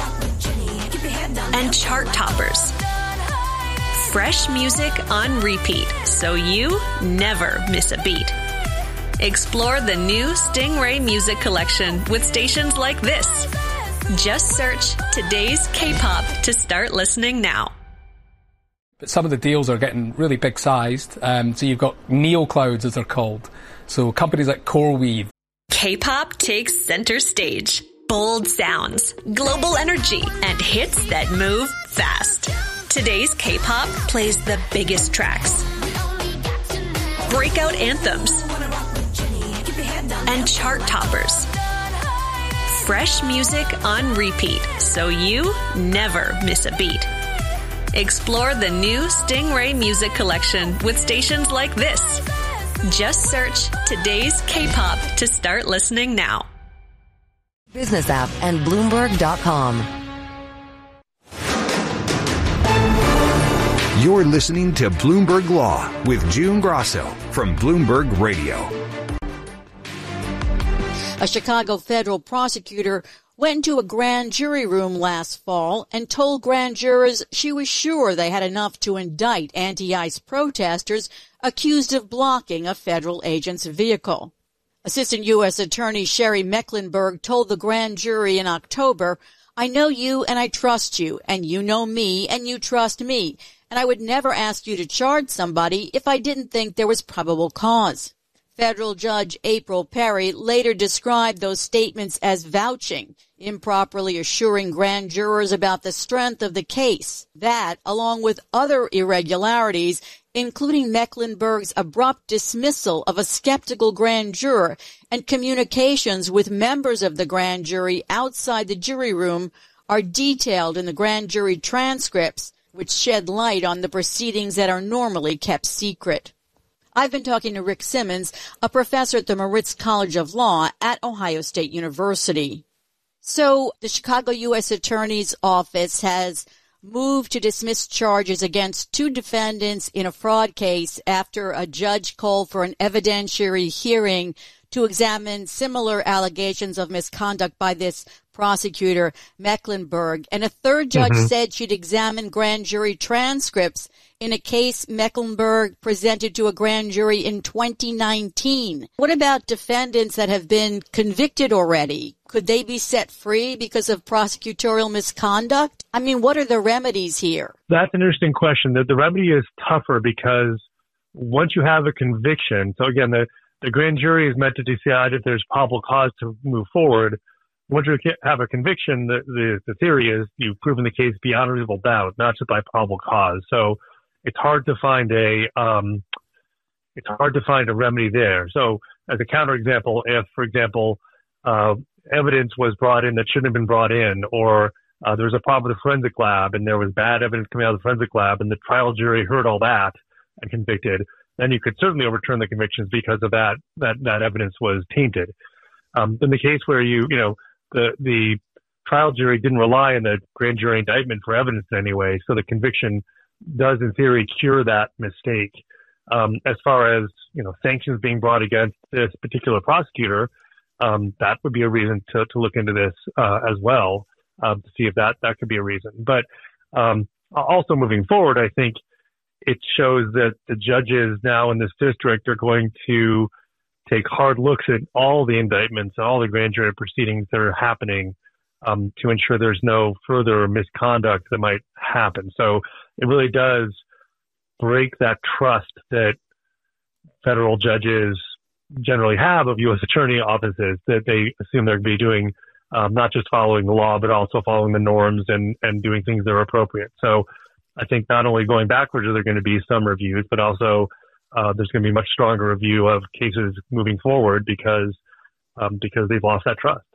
and chart toppers. Fresh music on repeat, so you never miss a beat. Explore the new Stingray Music Collection with stations like this. Just search Today's K-pop to start listening now. But some of the deals are getting really big sized. Um, so you've got neoclouds, as they're called. So companies like CoreWeave. K-pop takes center stage. Bold sounds, global energy, and hits that move fast. Today's K-pop plays the biggest tracks, breakout anthems, and chart toppers. Fresh music on repeat, so you never miss a beat. Explore the new Stingray Music Collection with stations like this. Just search Today's K-pop to start listening now. Business app and Bloomberg dot com. You're listening to Bloomberg Law with June Grosso from Bloomberg Radio. A Chicago federal prosecutor went into a grand jury room last fall and told grand jurors she was sure they had enough to indict anti-ICE protesters accused of blocking a federal agent's vehicle. Assistant U S Attorney Sherry Mecklenburg told the grand jury in October, "I know you and I trust you, and you know me and you trust me, and I would never ask you to charge somebody if I didn't think there was probable cause." Federal Judge April Perry later described those statements as vouching, improperly assuring grand jurors about the strength of the case. That, along with other irregularities, including Mecklenburg's abrupt dismissal of a skeptical grand juror and communications with members of the grand jury outside the jury room, are detailed in the grand jury transcripts, which shed light on the proceedings that are normally kept secret. I've been talking to Rick Simmons, a professor at the Moritz College of Law at Ohio State University. So the Chicago U S Attorney's Office has moved to dismiss charges against two defendants in a fraud case after a judge called for an evidentiary hearing to examine similar allegations of misconduct by this prosecutor, Mecklenburg. And a third judge mm-hmm. said she'd examine grand jury transcripts in a case Mecklenburg presented to a grand jury in twenty nineteen. What about defendants that have been convicted already? Could they be set free because of prosecutorial misconduct? I mean, what are the remedies here? That's an interesting question. The, the remedy is tougher because once you have a conviction, so again, the, the grand jury is meant to decide if there's probable cause to move forward. Once you have a conviction, the, the, the theory is you've proven the case beyond a reasonable doubt, not just by probable cause. So it's hard to find a um, it's hard to find a remedy there. So as a counterexample, if, for example, uh, evidence was brought in that shouldn't have been brought in, or uh, there was a problem with the forensic lab and there was bad evidence coming out of the forensic lab and the trial jury heard all that and convicted, then you could certainly overturn the convictions because of that, that, that evidence was tainted. Um, in the case where you, you know, the, the trial jury didn't rely on the grand jury indictment for evidence in any way, so the conviction does in theory cure that mistake. Um, as far as, you know, sanctions being brought against this particular prosecutor, um, that would be a reason to, to look into this, uh, as well, um, to see if that, that could be a reason. But, um, also moving forward, I think it shows that the judges now in this district are going to take hard looks at all the indictments and all the grand jury proceedings that are happening, um, to ensure there's no further misconduct that might happen. So it really does break that trust that federal judges generally have of U S attorney offices, that they assume they're going to be doing, um, not just following the law, but also following the norms and, and doing things that are appropriate. So I think not only going backwards are there going to be some reviews, but also uh, there's going to be much stronger review of cases moving forward because um, because they've lost that trust.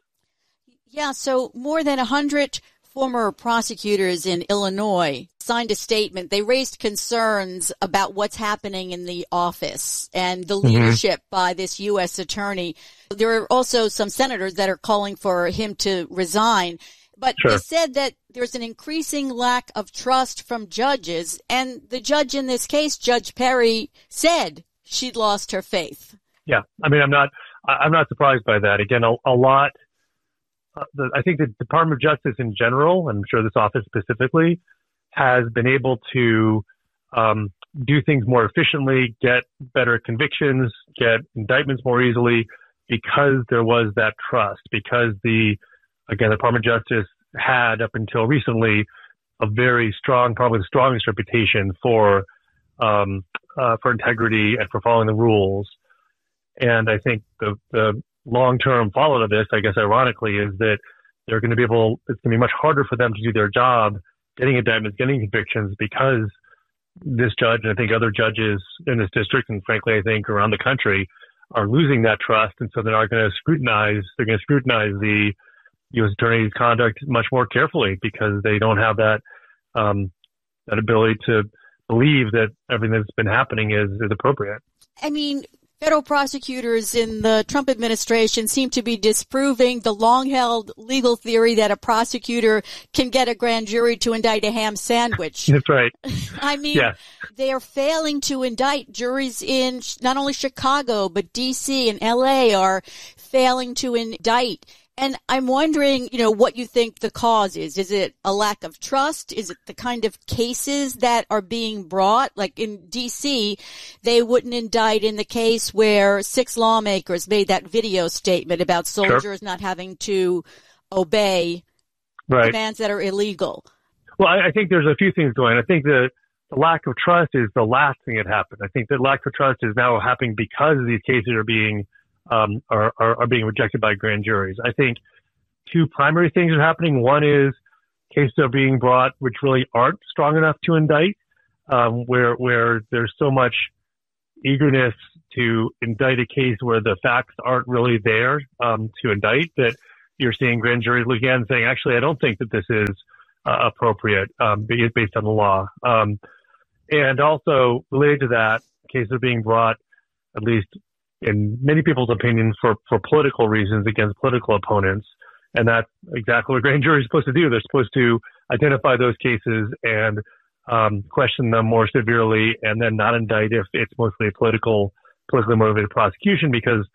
Yeah, so more than one hundred former prosecutors in Illinois signed a statement. They raised concerns about what's happening in the office and the leadership mm-hmm. by this U S attorney. There are also some senators that are calling for him to resign. But sure. They said that there's an increasing lack of trust from judges. And the judge in this case, Judge Perry, said she'd lost her faith. Yeah. I mean, I'm not, I'm not surprised by that. Again, a, a lot, uh, the, I think the Department of Justice in general, and I'm sure this office specifically, has been able to, um, do things more efficiently, get better convictions, get indictments more easily because there was that trust, because the, Again, the Department of Justice had, up until recently, a very strong, probably the strongest reputation for um, uh, for integrity and for following the rules. And I think the, the long-term follow to this, I guess, ironically, is that they're going to be able. It's going to be much harder for them to do their job, getting indictments, getting convictions, because this judge and I think other judges in this district, and frankly, I think around the country, are losing that trust, and so they're not going to scrutinize. They're going to scrutinize the U S attorney's conduct much more carefully because they don't have that um, that ability to believe that everything that's been happening is, is appropriate. I mean, federal prosecutors in the Trump administration seem to be disproving the long-held legal theory that a prosecutor can get a grand jury to indict a ham sandwich. That's right. I mean, yeah. They are failing to indict. Juries in not only Chicago, but D C and L A are failing to indict. And I'm wondering, you know, what you think the cause is. Is it a lack of trust? Is it the kind of cases that are being brought? Like in D C, they wouldn't indict in the case where six lawmakers made that video statement about soldiers sure. not having to obey right. commands that are illegal. Well, I, I think there's a few things going on. I think the, the lack of trust is the last thing that happened. I think the lack of trust is now happening because these cases are being Um, are, are, are being rejected by grand juries. I think two primary things are happening. One is cases are being brought which really aren't strong enough to indict, um, where where there's so much eagerness to indict a case where the facts aren't really there um, to indict that you're seeing grand juries look at and saying, actually, I don't think that this is uh, appropriate um, based on the law. Um, and also related to that, cases are being brought, at least in many people's opinions, for, for political reasons against political opponents. And that's exactly what grand jury is supposed to do. They're supposed to identify those cases and um, question them more severely and then not indict if it's mostly a political, politically motivated prosecution, because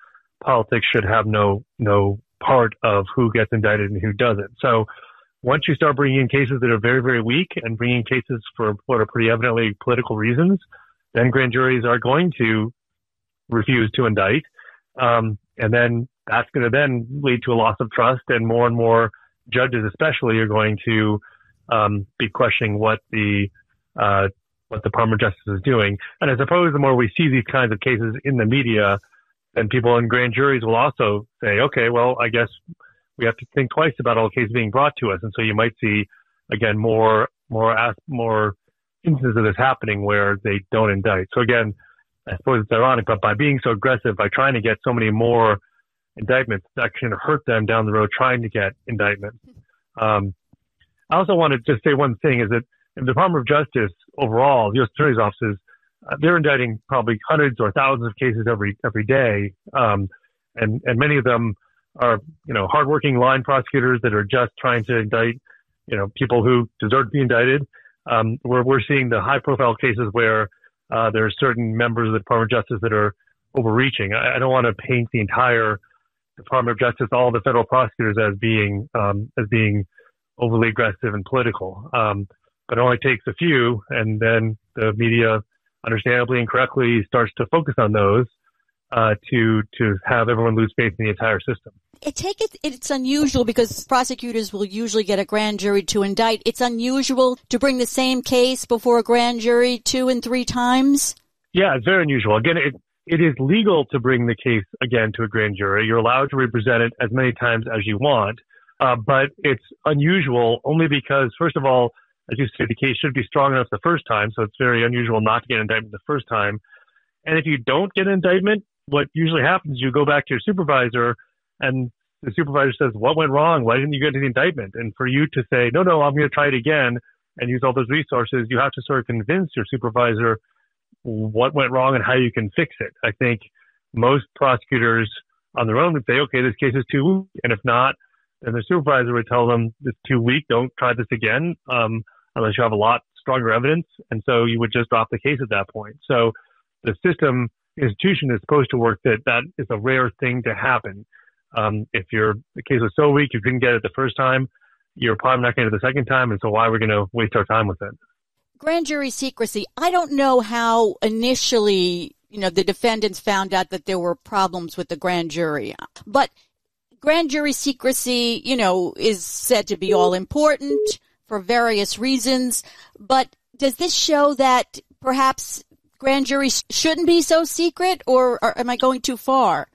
politics should have no no part of who gets indicted and who doesn't. So once you start bringing in cases that are very, very weak and bringing cases for what are pretty evidently political reasons, then grand juries are going to refuse to indict. Um, and then that's going to then lead to a loss of trust, and more and more judges especially are going to um, be questioning what the uh, what the Department of Justice is doing. And I suppose the more we see these kinds of cases in the media, then people in grand juries will also say, okay, well, I guess we have to think twice about all the cases being brought to us. And so you might see, again, more more more instances of this happening where they don't indict. So again, I suppose it's ironic, but by being so aggressive, by trying to get so many more indictments, it's actually going to hurt them down the road trying to get indictments. Um, I also want to just say one thing is that in the Department of Justice overall, the U S Attorney's offices, uh, they're indicting probably hundreds or thousands of cases every every day, um, and and many of them are you know hardworking line prosecutors that are just trying to indict you know people who deserve to be indicted. Um, we're we're seeing the high profile cases where uh, there are certain members of the Department of Justice that are overreaching. I, I don't want to paint the entire Department of Justice, all the federal prosecutors, as being um, as being overly aggressive and political. Um, but it only takes a few, and then the media, understandably and correctly, starts to focus on those uh, to to have everyone lose faith in the entire system. I take it it's unusual because prosecutors will usually get a grand jury to indict. It's unusual to bring the same case before a grand jury two and three times? Yeah, it's very unusual. Again, it, it is legal to bring the case again to a grand jury. You're allowed to represent it as many times as you want. Uh, but it's unusual only because, first of all, as you said, the case should be strong enough the first time. So it's very unusual not to get an indictment the first time. And if you don't get an indictment, what usually happens is you go back to your supervisor and the supervisor says, what went wrong? Why didn't you get to the indictment? And for you to say, no, no, I'm going to try it again and use all those resources, you have to sort of convince your supervisor what went wrong and how you can fix it. I think most prosecutors on their own would say, okay, this case is too weak. And if not, then the supervisor would tell them it's too weak. Don't try this again um, unless you have a lot stronger evidence. And so you would just drop the case at that point. So the system institution is supposed to work that that is a rare thing to happen. Um, if your the case was so weak you couldn't get it the first time, you're probably not going to get it the second time. And so why are we going to waste our time with it? Grand jury secrecy. I don't know how initially, you know, the defendants found out that there were problems with the grand jury, but grand jury secrecy, you know, is said to be all important for various reasons. But does this show that perhaps grand juries shouldn't be so secret, or, or am I going too far?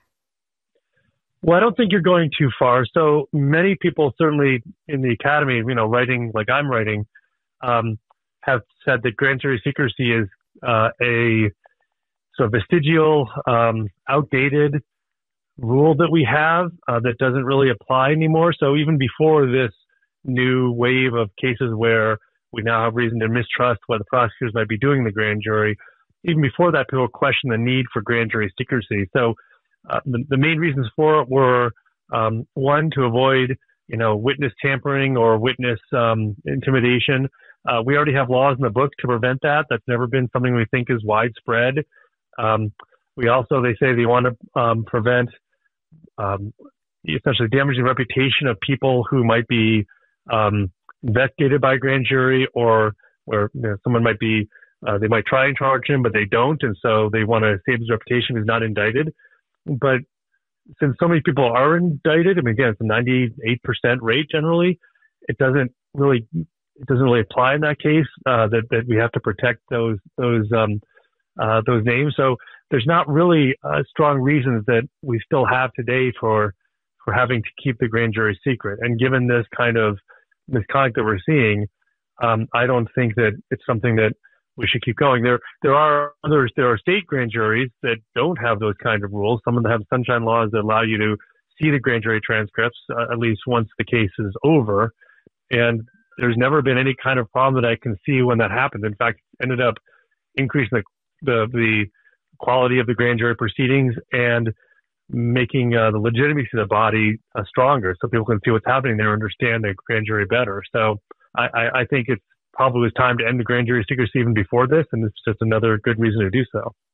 Well, I don't think you're going too far. So many people, certainly in the academy, you know, writing like I'm writing, um, have said that grand jury secrecy is uh, a sort of vestigial, um, outdated rule that we have uh, that doesn't really apply anymore. So even before this new wave of cases where we now have reason to mistrust what the prosecutors might be doing in the grand jury, even before that, people question the need for grand jury secrecy. So uh, the, the main reasons for it were, um, one, to avoid, you know, witness tampering or witness um, intimidation. Uh, we already have laws in the book to prevent that. That's never been something we think is widespread. Um, we also, they say they want to um, prevent um, essentially damaging the reputation of people who might be um, investigated by a grand jury, or where you know, someone might be, uh, they might try and charge him, but they don't. And so they want to save his reputation if he's not indicted. But since so many people are indicted, I mean, again, it's a ninety-eight percent rate generally, it doesn't really, it doesn't really apply in that case, uh, that, that we have to protect those, those, um, uh, those names. So there's not really uh, strong reasons that we still have today for, for having to keep the grand jury secret. And given this kind of misconduct that we're seeing, um, I don't think that it's something that we should keep going. There, there are others, there are state grand juries that don't have those kind of rules. Some of them have sunshine laws that allow you to see the grand jury transcripts, uh, at least once the case is over. And there's never been any kind of problem that I can see when that happened. In fact, it ended up increasing the, the, the quality of the grand jury proceedings and making uh, the legitimacy of the body uh, stronger, so people can see what's happening there, understand the grand jury better. So I, I, I think it's probably was time to end the grand jury secrecy even before this, and it's just another good reason to do so.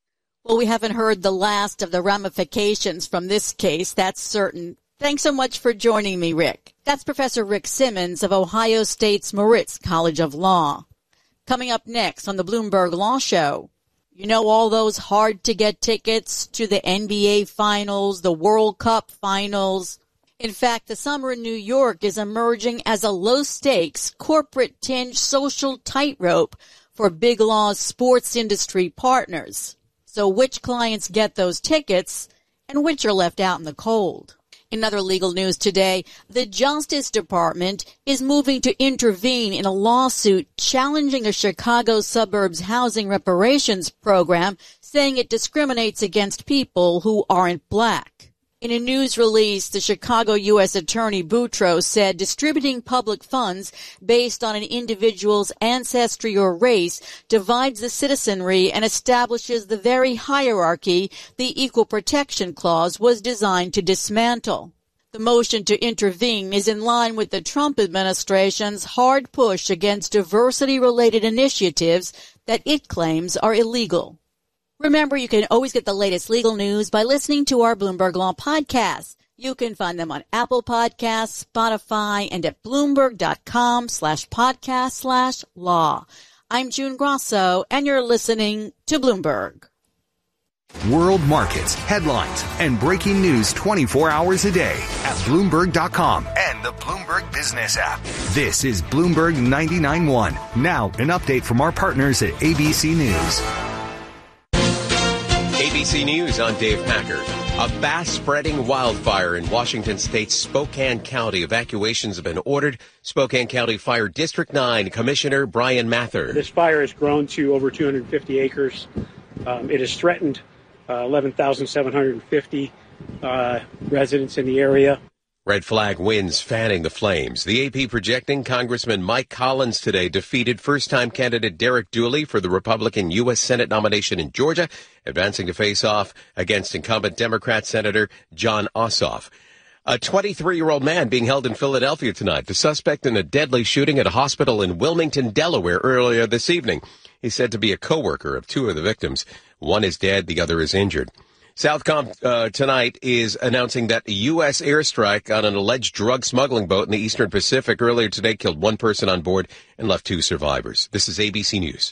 Well, we haven't heard the last of the ramifications from this case, that's certain. Thanks so much for joining me, Rick. That's Professor Rick Simmons of Ohio State's Moritz College of Law. Coming up next on the Bloomberg Law Show, you know, all those hard-to-get tickets to the N B A Finals, the World Cup Finals. In fact, the summer in New York is emerging as a low-stakes, corporate-tinged social tightrope for Big Law's sports industry partners. So which clients get those tickets and which are left out in the cold? In other legal news today, the Justice Department is moving to intervene in a lawsuit challenging a Chicago suburbs housing reparations program, saying it discriminates against people who aren't black. In a news release, the Chicago U S Attorney Boutros said distributing public funds based on an individual's ancestry or race divides the citizenry and establishes the very hierarchy the Equal Protection Clause was designed to dismantle. The motion to intervene is in line with the Trump administration's hard push against diversity-related initiatives that it claims are illegal. Remember, you can always get the latest legal news by listening to our Bloomberg Law podcasts. You can find them on Apple Podcasts, Spotify, and at Bloomberg.com slash podcast slash law. I'm June Grosso, and you're listening to Bloomberg. World markets, headlines, and breaking news twenty-four hours a day at Bloomberg dot com and the Bloomberg Business app. This is Bloomberg ninety-nine point one. Now, an update from our partners at A B C News. A B C News, I'm Dave Packer. A fast-spreading wildfire in Washington State's Spokane County. Evacuations have been ordered. Spokane County Fire District nine Commissioner Brian Mather. This fire has grown to over two hundred fifty acres. Um, it has threatened uh, eleven thousand seven hundred fifty uh, residents in the area. Red flag winds fanning the flames. The A P projecting Congressman Mike Collins today defeated first-time candidate Derek Dooley for the Republican U S Senate nomination in Georgia, advancing to face off against incumbent Democrat Senator Jon Ossoff. A twenty-three-year-old man being held in Philadelphia tonight. The suspect in a deadly shooting at a hospital in Wilmington, Delaware earlier this evening. He's said to be a coworker of two of the victims. One is dead, the other is injured. Southcom uh, tonight is announcing that a U S airstrike on an alleged drug smuggling boat in the Eastern Pacific earlier today killed one person on board and left two survivors. This is A B C News.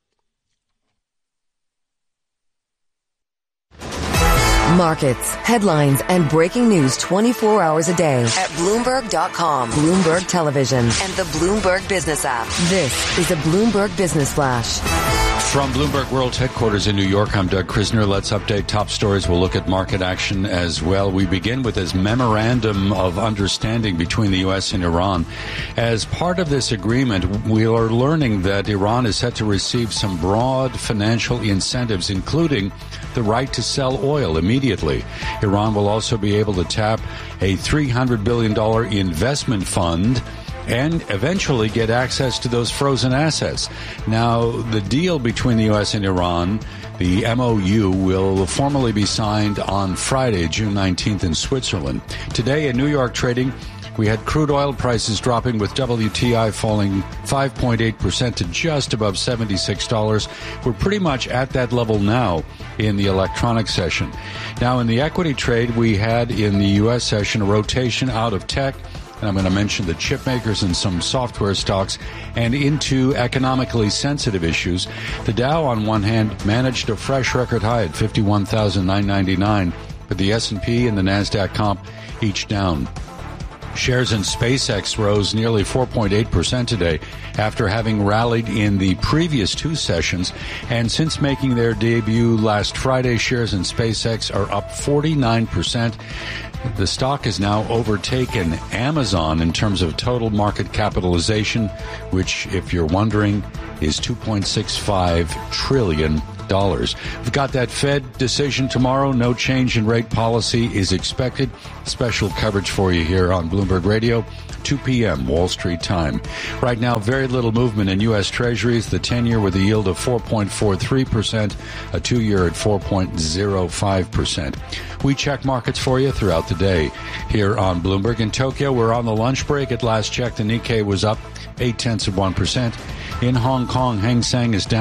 Markets, headlines, and breaking news twenty-four hours a day at Bloomberg dot com, Bloomberg Television, and the Bloomberg Business app. This is a Bloomberg Business Flash. From Bloomberg World Headquarters in New York, I'm Doug Krisner. Let's update top stories. We'll look at market action as well. We begin with this memorandum of understanding between the U S and Iran. As part of this agreement, we are learning that Iran is set to receive some broad financial incentives, including the right to sell oil immediately. Iran will also be able to tap a three hundred billion dollars investment fund and eventually get access to those frozen assets. Now, the deal between the U S and Iran, the M O U, will formally be signed on Friday, June nineteenth in Switzerland. Today in New York trading, we had crude oil prices dropping with W T I falling five point eight percent to just above seventy-six dollars. We're pretty much at that level now in the electronic session. Now, in the equity trade, we had in the U S session a rotation out of tech, and I'm going to mention the chip makers and some software stocks, and into economically sensitive issues. The Dow, on one hand, managed a fresh record high at fifty-one thousand nine hundred ninety-nine, but the S and P and the NASDAQ comp each down. Shares in SpaceX rose nearly four point eight percent today after having rallied in the previous two sessions. And since making their debut last Friday, shares in SpaceX are up forty-nine percent. The stock has now overtaken Amazon in terms of total market capitalization, which, if you're wondering, is two point six five trillion dollars. We've got that Fed decision tomorrow. No change in rate policy is expected. Special coverage for you here on Bloomberg Radio, two p.m. Wall Street time. Right now, very little movement in U S. Treasuries. The ten-year with a yield of four point four three percent, a two-year at four point zero five percent. We check markets for you throughout the day here on Bloomberg. In Tokyo, we're on the lunch break. At last check, the Nikkei was up eight tenths of one percent. In Hong Kong, Hang Seng is down